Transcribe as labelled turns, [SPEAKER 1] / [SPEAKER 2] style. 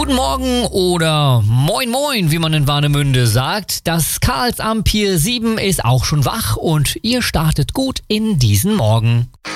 [SPEAKER 1] Guten Morgen oder Moin Moin, wie man in Warnemünde sagt. Das Karlsamt Pier 7 ist auch schon wach und ihr startet gut in diesen Morgen.